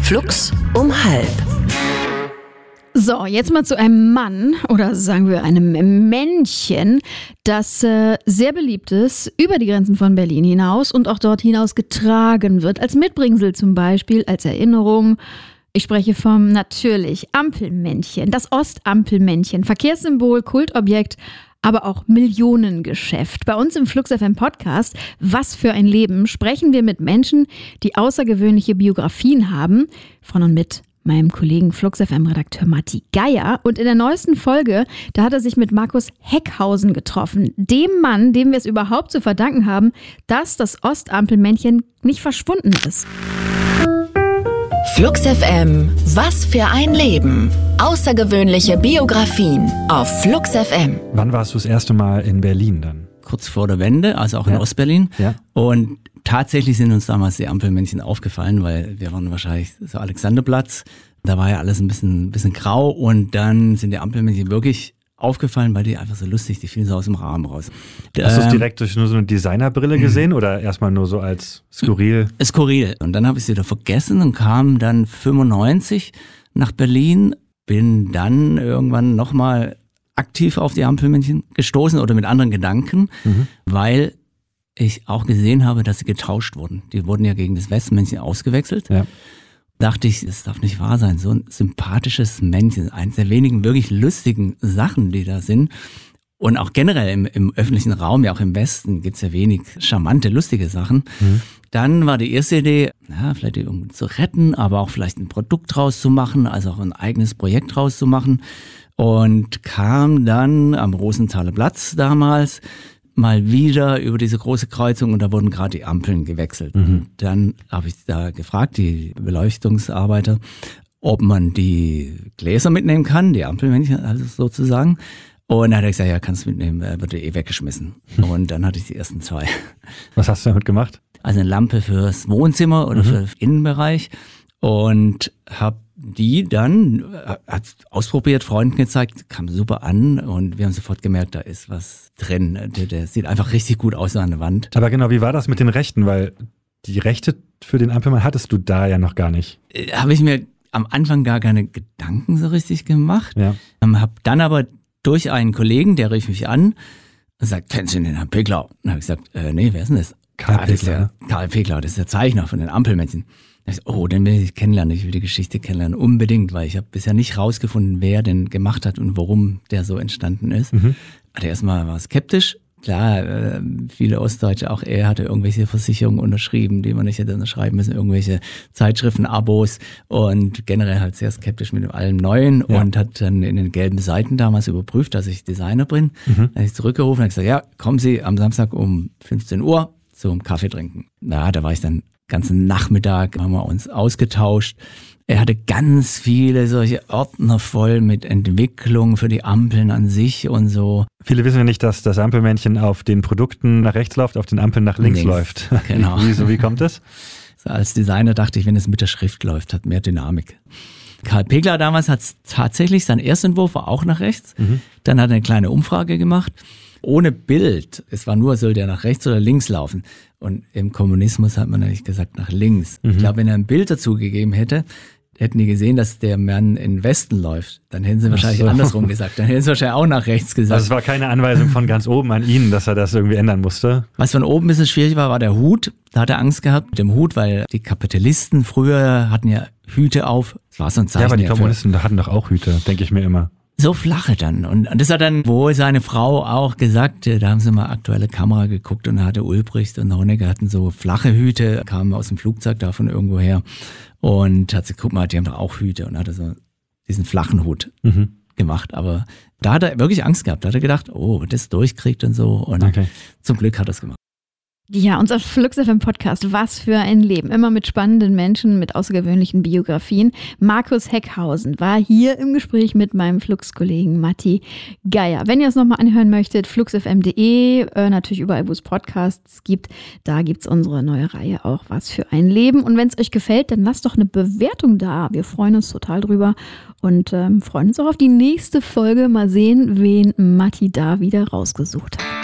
Flux um halb. So, jetzt mal zu einem Mann oder sagen wir einem Männchen, das sehr beliebt ist, über die Grenzen von Berlin hinaus und auch dort hinaus getragen wird, als Mitbringsel zum Beispiel, als Erinnerung. Ich spreche vom natürlich Ampelmännchen, das Ostampelmännchen, Verkehrssymbol, Kultobjekt, aber auch Millionengeschäft. Bei uns im Flux FM Podcast Was für ein Leben sprechen wir mit Menschen, die außergewöhnliche Biografien haben, von und mit meinem Kollegen Flux FM-Redakteur Matti Geier. Und in der neuesten Folge, da hat er sich mit Markus Heckhausen getroffen. Dem Mann, dem wir es überhaupt zu verdanken haben, dass das Ostampelmännchen nicht verschwunden ist. Flux FM, was für ein Leben. Außergewöhnliche Biografien auf Flux FM. Wann warst du das erste Mal in Berlin dann? Kurz vor der Wende, also auch in Ostberlin. Ja. Und tatsächlich sind uns damals die Ampelmännchen aufgefallen, weil wir waren wahrscheinlich so Alexanderplatz. Da war ja alles ein bisschen grau und dann sind die Ampelmännchen wirklich aufgefallen, weil die einfach so lustig, die fielen so aus dem Rahmen raus. Hast du es direkt durch nur so eine Designerbrille gesehen oder erstmal nur so als skurril? Skurril. Und dann habe ich es wieder vergessen und kam dann 95 nach Berlin, bin dann irgendwann nochmal aktiv auf die Ampelmännchen gestoßen oder mit anderen Gedanken, weil ich auch gesehen habe, dass sie getauscht wurden. Die wurden ja gegen das Westmännchen ausgewechselt. Ja. Dachte ich, das darf nicht wahr sein. So ein sympathisches Männchen, eines der wenigen wirklich lustigen Sachen, die da sind. Und auch generell im öffentlichen Raum, ja auch im Westen, gibt's ja wenig charmante, lustige Sachen. Dann war die erste Idee, vielleicht die irgendwie zu retten, aber auch vielleicht ein Produkt draus zu machen, also auch ein eigenes Projekt draus zu machen. Und kam dann am Rosenthaler Platz damals mal wieder über diese große Kreuzung und da wurden gerade die Ampeln gewechselt. Dann habe ich da gefragt, die Beleuchtungsarbeiter, ob man die Gläser mitnehmen kann, die Ampelmännchen also sozusagen. Und dann hat er gesagt, ja, kannst du mitnehmen, wird weggeschmissen. Und dann hatte ich die ersten 2. Was hast du damit gemacht? Also eine Lampe fürs Wohnzimmer oder für den Innenbereich und habe die dann ausprobiert, Freunden gezeigt, kam super an und wir haben sofort gemerkt, da ist was drin. Der sieht einfach richtig gut aus an der Wand. Aber genau, wie war das mit den Rechten? Weil die Rechte für den Ampelmann hattest du da ja noch gar nicht. Habe ich mir am Anfang gar keine Gedanken so richtig gemacht. Ja. Habe dann aber durch einen Kollegen, der rief mich an und sagt, kennst du den Herrn Peglau? Und habe ich gesagt, nee, wer ist denn das? Karl Peglau. Karl Peglau, das ist der Zeichner von den Ampelmännchen. Ich so, den will ich kennenlernen, ich will die Geschichte kennenlernen, unbedingt, weil ich habe bisher nicht rausgefunden, wer den gemacht hat und warum der so entstanden ist. Also erstmal war skeptisch. Klar, viele Ostdeutsche, auch er hatte irgendwelche Versicherungen unterschrieben, die man nicht hätte unterschreiben müssen, irgendwelche Zeitschriften, Abos und generell halt sehr skeptisch mit allem Neuen und hat dann in den gelben Seiten damals überprüft, dass ich Designer bin. Dann habe ich zurückgerufen und gesagt, ja, kommen Sie am Samstag um 15 Uhr zum Kaffee trinken. Ja, da war ich dann ganzen Nachmittag, haben wir uns ausgetauscht. Er hatte ganz viele solche Ordner voll mit Entwicklung für die Ampeln an sich und so. Viele wissen ja nicht, dass das Ampelmännchen auf den Produkten nach rechts läuft, auf den Ampeln nach links läuft. Genau. Wie kommt das? So, als Designer dachte ich, wenn es mit der Schrift läuft, hat mehr Dynamik. Karl Peglau damals hat tatsächlich, sein Erstentwurf war auch nach rechts. Dann hat er eine kleine Umfrage gemacht. Ohne Bild. Es war nur, soll der nach rechts oder links laufen. Und im Kommunismus hat man eigentlich gesagt, nach links. Ich glaube, wenn er ein Bild dazu gegeben hätte, hätten die gesehen, dass der Mann in den Westen läuft. Dann hätten sie wahrscheinlich andersrum gesagt. Dann hätten sie wahrscheinlich auch nach rechts gesagt. Also es war keine Anweisung von ganz oben an ihn, dass er das irgendwie ändern musste. Was von oben ein bisschen schwierig war der Hut. Da hat er Angst gehabt mit dem Hut, weil die Kapitalisten früher hatten ja Hüte auf. Das war so ein Zeichen. Ja, aber die Kommunisten hatten doch auch Hüte, denke ich mir immer. So flache dann. Und das hat dann wohl seine Frau auch gesagt, da haben sie mal aktuelle Kamera geguckt und da hatte Ulbricht und Honecker hatten so flache Hüte, kamen aus dem Flugzeug da von irgendwo her und hat sie, guck mal, die haben doch auch Hüte und hatte so diesen flachen Hut gemacht. Aber da hat er wirklich Angst gehabt, da hat er gedacht, oh, das durchkriegt und so und zum Glück hat er es gemacht. Ja, unser Flux FM Podcast, was für ein Leben. Immer mit spannenden Menschen, mit außergewöhnlichen Biografien. Markus Heckhausen war hier im Gespräch mit meinem Flux-Kollegen Matti Geier. Wenn ihr es nochmal anhören möchtet, fluxfm.de, natürlich überall, wo es Podcasts gibt. Da gibt's unsere neue Reihe auch, was für ein Leben. Und wenn es euch gefällt, dann lasst doch eine Bewertung da. Wir freuen uns total drüber und freuen uns auch auf die nächste Folge. Mal sehen, wen Matti da wieder rausgesucht hat.